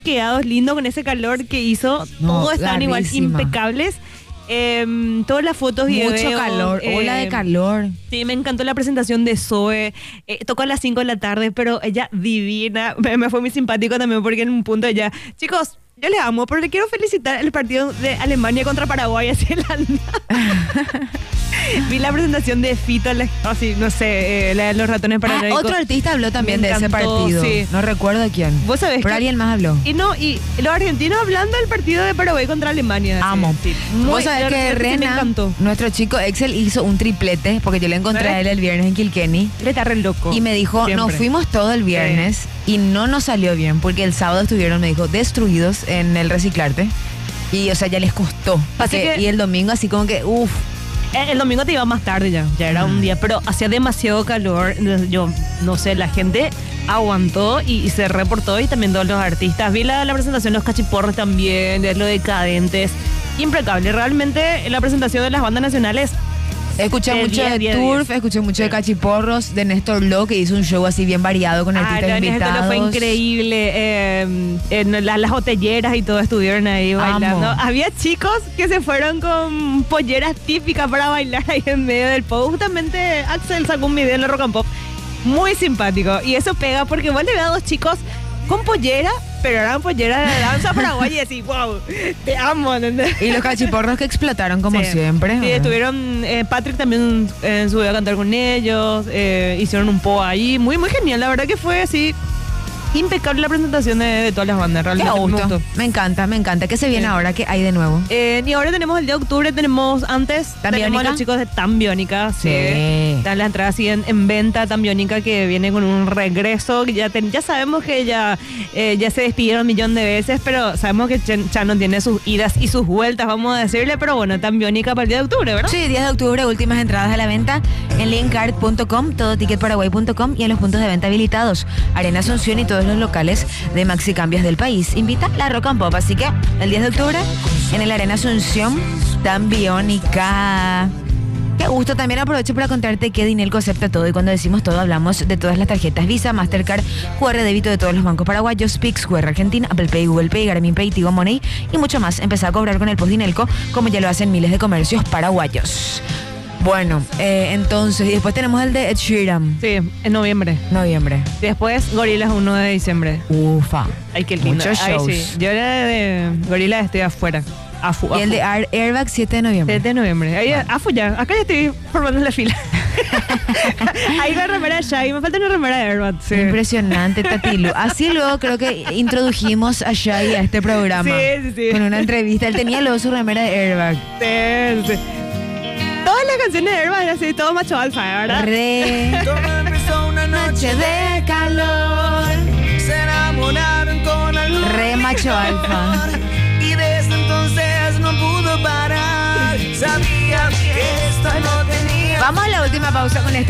quedados lindo con ese calor que hizo. No, Todos estaban igual larguísima. impecables. Todas las fotos y Mucho videos, calor, ola de calor. Sí, me encantó la presentación de Zoe. Tocó a las 5 de la tarde, pero ella divina. Me fue muy simpático también porque en un punto ella, chicos, yo les amo, pero le quiero felicitar el partido de Alemania contra Paraguay hacia la nada. Vi la presentación de Fito, así, no sé, la de los ratones paranoicos. Otro artista habló también Me de ese encantó, partido. sí. No recuerdo quién. Vos sabés pero que- alguien más habló. Y los argentinos hablando del partido de Paraguay contra Alemania. así, Amo. sí. Vos sabés que me Rena, encantó. nuestro chico Excel, hizo un triplete, porque yo le encontré a él el viernes en Kilkenny. Él está re loco. Y me dijo, Siempre. nos fuimos todo el viernes y no nos salió bien, porque el sábado estuvieron, me dijo, destruidos en el reciclarte. Y, o sea, ya les costó. Así que- Y el domingo así como que, uff. El domingo te iba más tarde ya era un día, pero hacía demasiado calor. Entonces, yo no sé, la gente aguantó y se reportó, y también todos los artistas. Vi la presentación de los Cachiporros también, de los Decadentes. Impecable, realmente la presentación de las bandas nacionales. Escuché De mucho 10, de 10, Turf, 10. escuché mucho de Cachiporros, de Néstor Lo, que hizo un show así bien variado con artistas Lo invitados. fue increíble. Las botelleras y todo estuvieron ahí bailando. Amo. Había chicos que se fueron con polleras típicas para bailar ahí en medio del pop. Justamente Axel sacó un video en el Rock and Pop muy simpático. Y eso pega porque igual le veo a dos chicos con pollera, pero eran polleras de danza paraguaya y así, wow, te amo, ¿entendés? Y los Cachiporros que explotaron como Sí. siempre. Sí, estuvieron, Patrick también subió a cantar con ellos, hicieron un po ahí, muy genial, la verdad que fue así, impecable la presentación de todas las bandas, Qué realmente me gusto. gustó. Me encanta. ¿Qué se viene Sí. ahora? ¿Qué hay de nuevo? Y ahora tenemos el día de octubre, tenemos antes, ¿Tan tenemos a Biónica? los chicos de Tan Biónica, sí. Sí. Están las entradas así en venta, Tan Biónica, que viene con un regreso, que ya sabemos que ya se despidieron un millón de veces, pero sabemos que Chano tiene sus idas y sus vueltas, vamos a decirle, pero bueno, Tan Biónica para el día de octubre, ¿verdad? Sí, 10 de octubre, últimas entradas a la venta en linkart.com, todoticketparaguay.com y en los puntos de venta habilitados. Arena Asunción y todos los locales de Maxi Cambios del país. Invita la Rock and Pop, así que el 10 de octubre en el Arena Asunción, Tan Biónica. Qué gusto, también aprovecho para contarte que Dinelco acepta todo, y cuando decimos todo hablamos de todas las tarjetas Visa, Mastercard, QR débito de todos los bancos paraguayos, Pix, QR Argentina, Apple Pay, Google Pay, Garmin Pay, Tigo Money y mucho más. Empezá a cobrar con el post Dinelco como ya lo hacen miles de comercios paraguayos. Bueno, entonces, y después tenemos el de Ed Sheeran, Sí, en noviembre. noviembre. Después, Gorilas 1 de diciembre. Ufa. Ay, qué lindo. Muchos Ay, shows. sí. Yo era de Gorilas, estoy afuera. Y el de Airbag 7 de noviembre. 7 de noviembre. Ahí, ya. Acá ya estoy formando la fila. Hay una remera de Shaggy. Me falta una remera de Airbag. Sí. Impresionante, Tatilu. Así luego creo que introdujimos a Shaggy a este programa. Sí. Con una entrevista. Él tenía luego su remera de Airbag. Sí. Todas las canciones de Airbag eran así, todo macho alfa, ¿verdad? Todo empezó una noche de calor. Se enamoraron con algo Re macho alfa. y desde entonces no pudo parar. Sabía que esto no tenía. Vamos a la última pausa con este